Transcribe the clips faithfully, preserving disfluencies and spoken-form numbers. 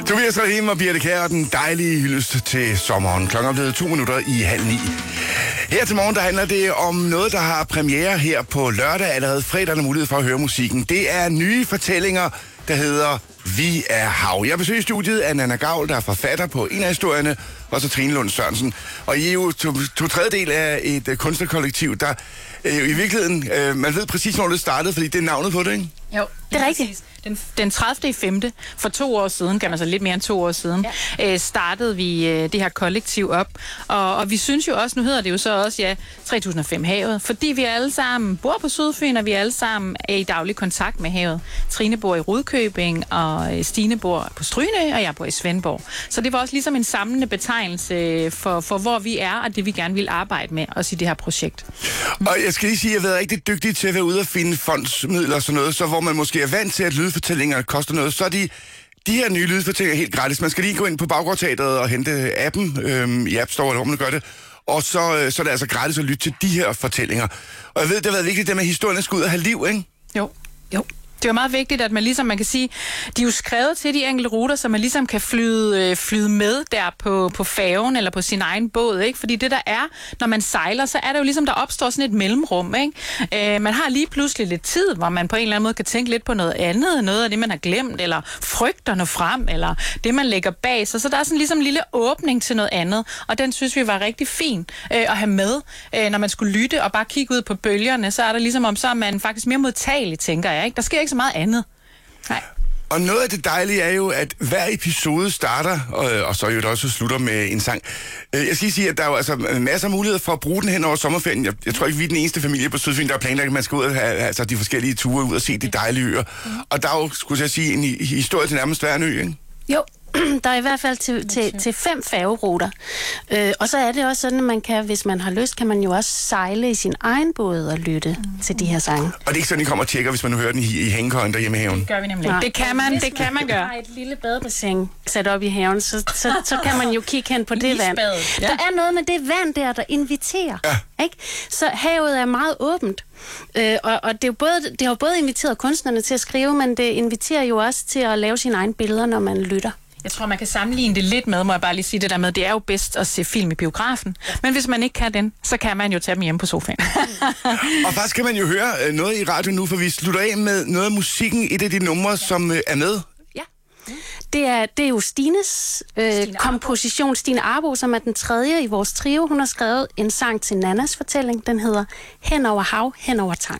Tobias Rahim og Birte Kjær og den dejlige hyldest til sommeren. Klokken er blevet to minutter i halv ni. Her til morgen, der handler det om noget, der har premiere her på lørdag. Allerede fredag er der mulighed for at høre musikken. Det er nye fortællinger, der hedder Vi er hav. Jeg besøger studiet af Nanna Gavl, der er forfatter på en af historierne, og så Trine Lund Sørensen. Og I er jo to, to tredjedel af et uh, kunstnerkollektiv, der uh, i virkeligheden, uh, man ved præcis, hvor det startede, fordi det er navnet på det, ikke? Jo, det er rigtigt. Den, den tredivte i femte for to år siden, kan man så lidt mere end to år siden, ja. øh, startede vi øh, det her kollektiv op. Og, og vi synes jo også, nu hedder det jo så også, ja, tre tusind og fem havet, fordi vi alle sammen bor på Sydfyn, og vi alle sammen er i daglig kontakt med havet. Trine bor i Rudkøbing, og Stine bor på Strynø, og jeg bor i Svendborg. Så det var også ligesom en samlende betegnelse for, for hvor vi er, og det vi gerne vil arbejde med, også i det her projekt. Og jeg skal lige sige, at jeg har været rigtig dygtig til at være ude og finde fondsmidler og sådan noget, så hvor man måske er vant til, at lydfortællinger koster noget, så er de, de her nye lydfortællinger helt gratis. Man skal lige gå ind på Baggårdteatret og hente appen øhm, i App Store, eller hvor man gør det, og så, øh, så er det altså gratis at lytte til de her fortællinger. Og jeg ved, det har været vigtigt, det med, at historien skal ud og have liv, ikke? Jo, jo. Det er jo meget vigtigt, at man ligesom, man kan sige, de er jo skrevet til de enkelte ruter, så man ligesom kan flyde, øh, flyde med der på, på færgen eller på sin egen båd, ikke? Fordi det der er, når man sejler, så er det jo ligesom, der opstår sådan et mellemrum, ikke? Øh, man har lige pludselig lidt tid, hvor man på en eller anden måde kan tænke lidt på noget andet, noget af det, man har glemt, eller frygterne frem, eller det, man lægger bag sig. Så der er sådan ligesom en lille åbning til noget andet, og den synes vi var rigtig fin øh, at have med, øh, når man skulle lytte og bare kigge ud på bølgerne, så er der ligesom om, så er man faktisk mere modtagelig, tænker jeg, ikke? Der sker ikke så meget andet. Nej. Og noget af det dejlige er jo, at hver episode starter, og, og så jo det også slutter med en sang. Jeg skal sige, at der er jo altså masser af muligheder for at bruge den hen over sommerferien. Jeg, jeg tror ikke, vi er den eneste familie på Sydfyn, der er planlagt, at man skal ud og have altså, de forskellige ture ud og se de dejlige øer. Mm. Og der er jo, skulle jeg sige, en historie til nærmest hver en ø, ikke? Jo. Der er i hvert fald til, til, til fem færgeruter. Øh, og så er det også sådan, at man kan, hvis man har lyst, kan man jo også sejle i sin egen båd og lytte mm. til de her sange. Og det er ikke sådan, I kommer og tjekker, hvis man nu hører den i, i hængekøjen derhjemme i haven? Det gør vi nemlig. Nej. Det kan man, det kan man gøre. Hvis man har et lille badebassin sat op i haven, så, så, så kan man jo kigge hen på det vand. Ja. Der er noget med det vand der, der inviterer. Ja. Ikke? Så havet er meget åbent. Øh, og og det, er jo både, det har både inviteret kunstnerne til at skrive, men det inviterer jo også til at lave sine egne billeder, når man lytter. Jeg tror, man kan sammenligne det lidt med, må jeg bare lige sige det der med, det er jo bedst at se film i biografen. Ja. Men hvis man ikke kan den, så kan man jo tage dem hjemme på sofaen. Og faktisk kan man jo høre noget i radio nu, for vi slutter af med noget af musikken, et af de numre, som er med. Ja. Det er, det er jo Stines øh, Stine komposition, Stine Arbo, som er den tredje i vores trio. Hun har skrevet en sang til Nannas fortælling. Den hedder Hen over hav, hen over tang.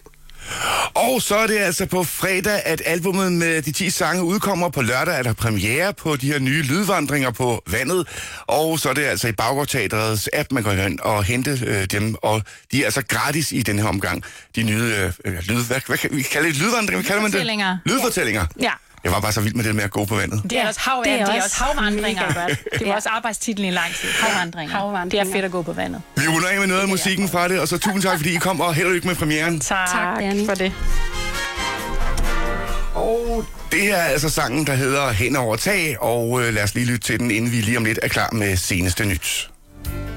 Og så er det altså på fredag, at albumet med de ti sange udkommer. På lørdag er der premiere på de her nye lydvandringer på vandet. Og så er det altså i Baggårdteatrets app, man går ind og hente øh, dem. Og de er altså gratis i den her omgang. De nye øh, lyd... Hvad, hvad kan vi kalde det? Lydvandringer? Hvad kalder man det? Lydfortællinger. Ja. Jeg var bare så vild med det med at gå på vandet. Det er også, hav, det er, det er også havvandringer. Det var også arbejdstitlen i lang tid. Havvandringer. Havvandringer. Det er fedt at gå på vandet. Vi runder af med noget af musikken fra det, og så tusind tak, fordi I kom, og held og lykke med premieren. Tak, tak for det. Og det her er altså sangen, der hedder Hen over tag, og øh, lad os lige lytte til den, inden vi lige om lidt er klar med seneste nyt.